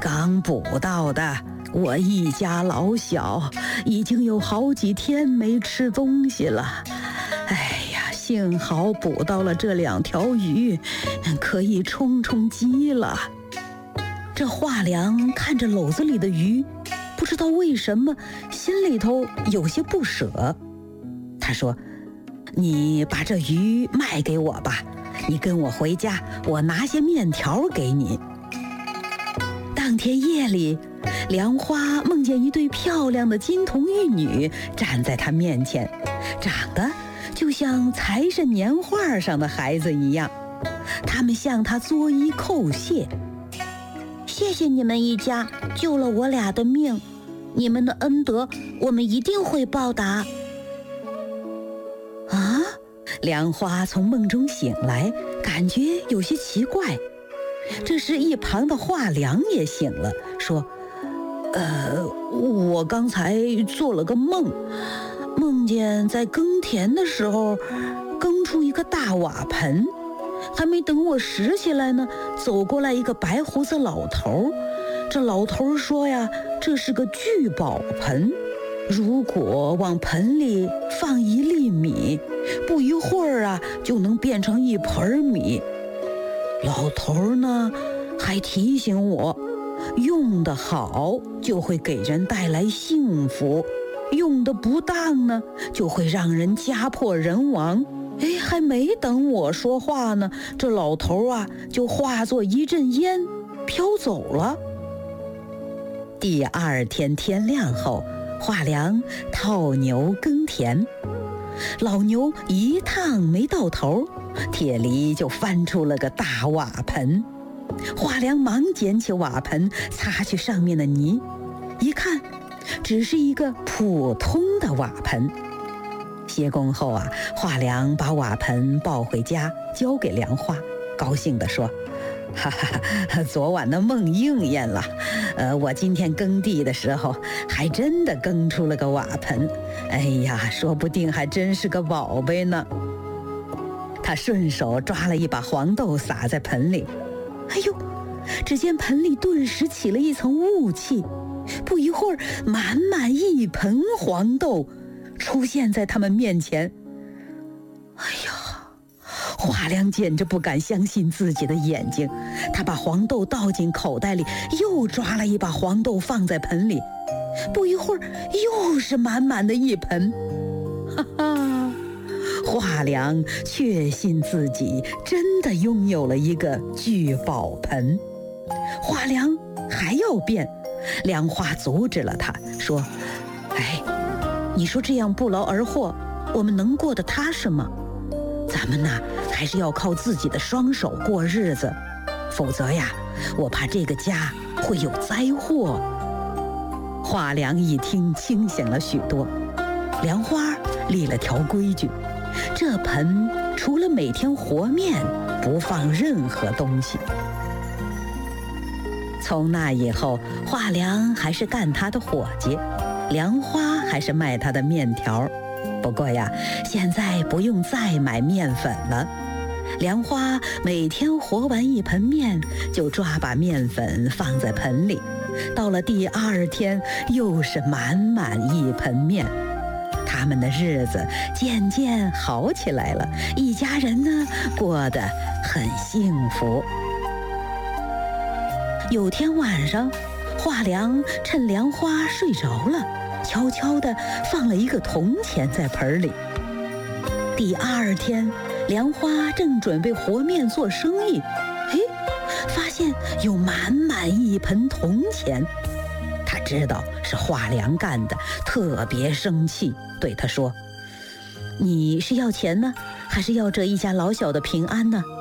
刚捕到的，我一家老小已经有好几天没吃东西了。哎呀，幸好捕到了这2条鱼，可以充充饥了。”这华良看着篓子里的鱼，不知道为什么心里头有些不舍。他说：“你把这鱼卖给我吧，你跟我回家，我拿些面条给你。”当天夜里，梁花梦见一对漂亮的金童玉女站在她面前，长得就像财神年画上的孩子一样。他们向她作揖叩谢：“ 谢谢你们一家救了我俩的命，你们的恩德我们一定会报答。” 啊！梁花从梦中醒来，感觉有些奇怪。这时一旁的华良也醒了，说：“我刚才做了个梦，梦见在耕田的时候耕出一个大瓦盆，还没等我拾起来呢，走过来一个白胡子老头。这老头说呀，这是个聚宝盆，如果往盆里放1粒米，不一会儿啊就能变成1盆米。老头呢还提醒我，用得好就会给人带来幸福，用得不当呢就会让人家破人亡。”哎，还没等我说话呢，这老头啊就化作一阵烟飘走了。第2天天亮后，华良套牛耕田，老牛一趟没到头，铁犁就翻出了个大瓦盆。华良忙捡起瓦盆，擦去上面的泥，一看，只是一个普通的瓦盆。歇工后啊，华良把瓦盆抱回家，交给梁花，高兴地说：“哈哈，昨晚的梦应验了。我今天耕地的时候，还真的耕出了个瓦盆。哎呀，说不定还真是个宝贝呢。”他顺手抓了一把黄豆撒在盆里，哎呦，只见盆里顿时起了一层雾气，不一会儿，满满一盆黄豆出现在他们面前。哎呀，华良简直不敢相信自己的眼睛，他把黄豆倒进口袋里，又抓了一把黄豆放在盆里，不一会儿又是满满的一盆。哈哈，华良确信自己真的拥有了一个聚宝盆。华良还要变，梁花阻止了他，说：“哎，你说这样不劳而获，我们能过得踏实吗？咱们呐，还是要靠自己的双手过日子，否则呀，我怕这个家会有灾祸。”华良一听，清醒了许多。梁花立了条规矩，这盆除了每天和面，不放任何东西。从那以后，华良还是干他的伙计，梁花还是卖他的面条。不过呀，现在不用再买面粉了。梁花每天和完一盆面，就抓把面粉放在盆里，到了第2天，又是满满一盆面。他们的日子渐渐好起来了，一家人呢过得很幸福。有天晚上，华良趁梁花睡着了，悄悄地放了一个铜钱在盆里。第2天，梁花正准备和面做生意，发现有满满一盆铜钱。他知道是华良干的，特别生气，对他说：“你是要钱呢，还是要这一家老小的平安呢？”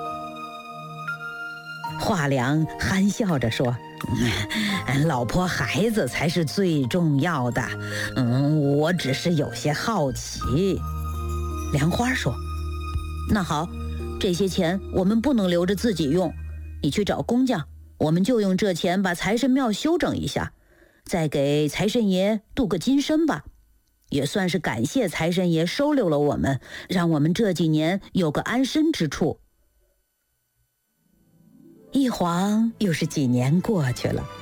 华良憨笑着说：“老婆孩子才是最重要的，我只是有些好奇。”梁花说：“那好，这些钱我们不能留着自己用，你去找工匠，我们就用这钱把财神庙修整一下，再给财神爷镀个金身吧，也算是感谢财神爷收留了我们，让我们这几年有个安身之处。”一晃又是几年过去了，